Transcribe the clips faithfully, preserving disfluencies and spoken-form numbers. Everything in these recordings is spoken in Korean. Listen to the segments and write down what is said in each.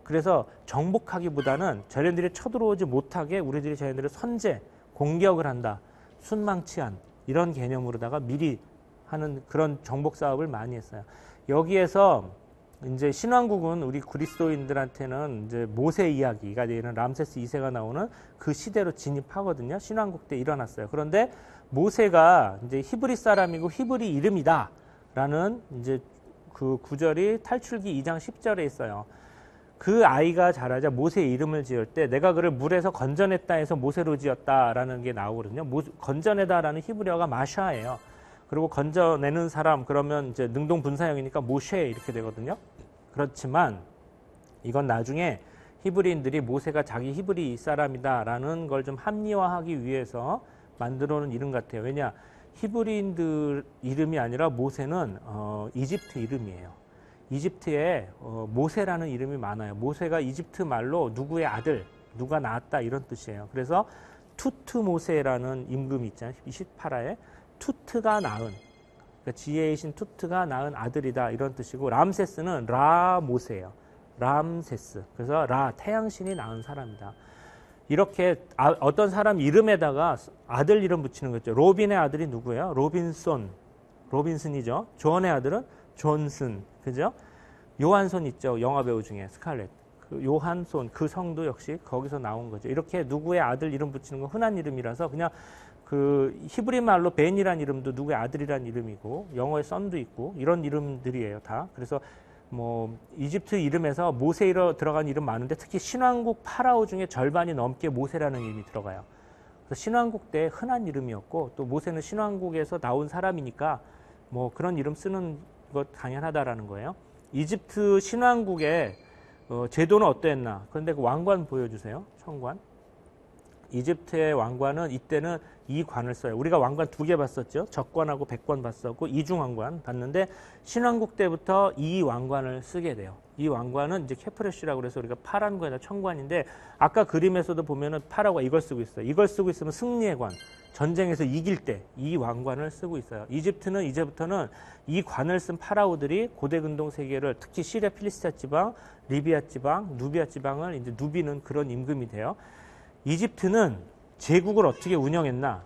그래서 정복하기보다는 쟤네들이 쳐들어오지 못하게 우리들이 쟤네들을 선제, 공격을 한다. 순망치한 이런 개념으로다가 미리 하는 그런 정복 사업을 많이 했어요. 여기에서 이제 신왕국은 우리 그리스도인들한테는 이제 모세 이야기가 되는 람세스 이 세가 나오는 그 시대로 진입하거든요. 신왕국 때 일어났어요. 그런데 모세가 이제 히브리 사람이고 히브리 이름이다라는 이제 그 구절이 탈출기 이 장 십 절에 있어요. 그 아이가 자라자 모세의 이름을 지을 때 내가 그를 물에서 건져냈다 해서 모세로 지었다라는 게 나오거든요. 모, 건져내다라는 히브리어가 마샤예요. 그리고 건져내는 사람 그러면 이제 능동분사형이니까 모셰 이렇게 되거든요. 그렇지만 이건 나중에 히브리인들이 모세가 자기 히브리 사람이다라는 걸 좀 합리화하기 위해서 만들어 놓은 이름 같아요. 왜냐? 히브리인들 이름이 아니라 모세는 어, 이집트 이름이에요. 이집트에 어, 모세라는 이름이 많아요. 모세가 이집트 말로 누구의 아들, 누가 낳았다 이런 뜻이에요. 그래서 투트모세라는 임금이 있잖아요. 이십팔화에 투트가 낳은, 그러니까 지혜의 신 투트가 낳은 아들이다 이런 뜻이고, 람세스는 라모세예요. 람세스. 그래서 라, 태양신이 낳은 사람이다. 이렇게 아, 어떤 사람 이름에다가 아들 이름 붙이는 거죠. 로빈의 아들이 누구예요? 로빈손. 로빈슨이죠. 존의 아들은 존슨. 그죠? 요한손 있죠. 영화배우 중에 스칼렛. 그 요한손. 그 성도 역시 거기서 나온 거죠. 이렇게 누구의 아들 이름 붙이는 건 흔한 이름이라서 그냥 그 히브리 말로 벤이란 이름도 누구의 아들이란 이름이고 영어에 썬도 있고 이런 이름들이에요. 다. 그래서 뭐 이집트 이름에서 모세로 들어간 이름 많은데 특히 신왕국 파라오 중에 절반이 넘게 모세라는 이름이 들어가요. 그래서 신왕국 때 흔한 이름이었고 또 모세는 신왕국에서 나온 사람이니까 뭐 그런 이름 쓰는 것 당연하다라는 거예요. 이집트 신왕국의 어, 제도는 어땠나? 그런데 그 왕관 보여주세요. 청관. 이집트의 왕관은 이때는 이 관을 써요. 우리가 왕관 두 개 봤었죠. 적관하고 백관 봤었고 이중왕관 봤는데 신왕국 때부터 이 왕관을 쓰게 돼요. 이 왕관은 이제 케프레시라고 그래서 우리가 파란 거에다 청관인데 아까 그림에서도 보면은 파라오가 이걸 쓰고 있어요. 이걸 쓰고 있으면 승리의 관. 전쟁에서 이길 때 이 왕관을 쓰고 있어요. 이집트는 이제부터는 이 관을 쓴 파라오들이 고대 근동 세계를 특히 시리아 필리스타 지방, 리비아 지방, 누비아 지방을 이제 누비는 그런 임금이 돼요. 이집트는 제국을 어떻게 운영했나?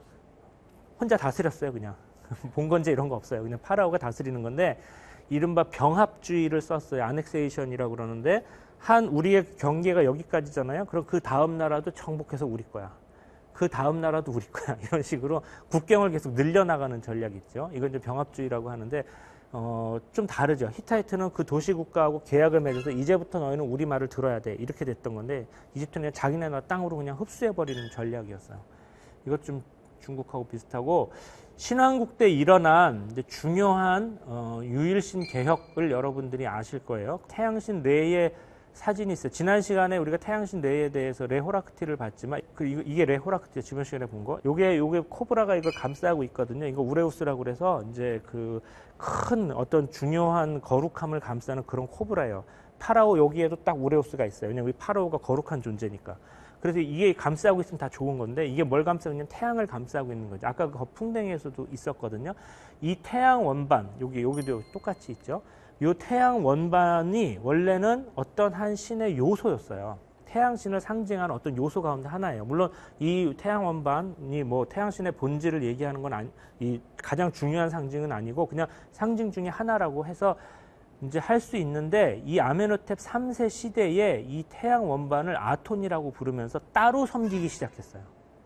혼자 다스렸어요, 그냥. 봉건제 이런 거 없어요. 그냥 파라오가 다스리는 건데 이른바 병합주의를 썼어요. 아넥세이션이라고 그러는데 한 우리의 경계가 여기까지잖아요. 그럼 그 다음 나라도 정복해서 우리 거야. 그 다음 나라도 우리 거야. 이런 식으로 국경을 계속 늘려나가는 전략이 있죠. 이건 이제 병합주의라고 하는데 어, 좀 다르죠. 히타이트는 그 도시국가하고 계약을 맺어서 이제부터 너희는 우리 말을 들어야 돼. 이렇게 됐던 건데 이집트는 자기네 나라 땅으로 그냥 흡수해버리는 전략이었어요. 이것 좀 중국하고 비슷하고 신왕국 때 일어난 이제 중요한 어, 유일신 개혁을 여러분들이 아실 거예요. 태양신 레의 사진이 있어요. 지난 시간에 우리가 태양신 레에 대해서 레호라크티를 봤지만 그 이게 레호라크티예요. 지난 시간에 본 거. 요게 요게 코브라가 이걸 감싸고 있거든요. 이거 우레우스라고 그래서 이제 그 큰 어떤 중요한 거룩함을 감싸는 그런 코브라예요. 파라오 여기에도 딱 우레우스가 있어요. 왜냐면 우리 파라오가 거룩한 존재니까. 그래서 이게 감싸고 있으면 다 좋은 건데 이게 뭘 감싸고 있냐면 태양을 감싸고 있는 거죠. 아까 그 풍뎅이에서도 있었거든요. 이 태양 원반 여기 여기도 똑같이 있죠. 이 태양 원반이 원래는 어떤 한 신의 요소였어요. 태양신을 상징하는 어떤 요소 가운데 하나예요. 물론 이 태양 원반이 뭐 태양신의 본질을 얘기하는 건 아니, 이 가장 중요한 상징은 아니고 그냥 상징 중에 하나라고 해서 이제 할 수 있는데 이 아메노텝 삼 세 시대에 이 태양 원반을 아톤이라고 부르면서 따로 섬기기 시작했어요.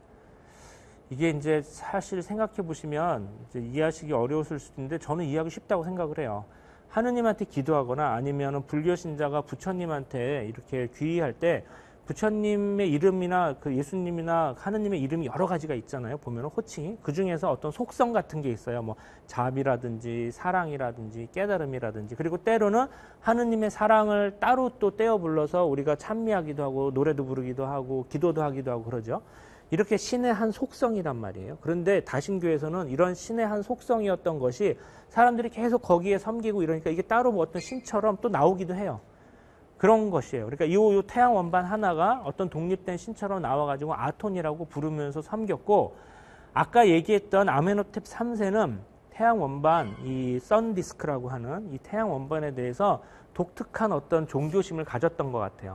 이게 이제 사실 생각해 보시면 이제 이해하시기 어려웠을 수도 있는데 저는 이해하기 쉽다고 생각을 해요. 하느님한테 기도하거나 아니면 불교 신자가 부처님한테 이렇게 귀의할 때 부처님의 이름이나 그 예수님이나 하느님의 이름이 여러 가지가 있잖아요. 보면은 호칭이. 그 중에서 어떤 속성 같은 게 있어요. 뭐 자비라든지 사랑이라든지 깨달음이라든지 그리고 때로는 하느님의 사랑을 따로 또 떼어 불러서 우리가 찬미하기도 하고 노래도 부르기도 하고 기도도 하기도 하고 그러죠. 이렇게 신의 한 속성이란 말이에요. 그런데 다신교에서는 이런 신의 한 속성이었던 것이 사람들이 계속 거기에 섬기고 이러니까 이게 따로 뭐 어떤 신처럼 또 나오기도 해요. 그런 것이에요. 그러니까 이, 이 태양 원반 하나가 어떤 독립된 신처럼 나와가지고 아톤이라고 부르면서 섬겼고 아까 얘기했던 아메노텝 삼 세는 태양 원반, 이 선 디스크라고 하는 이 태양 원반에 대해서 독특한 어떤 종교심을 가졌던 것 같아요.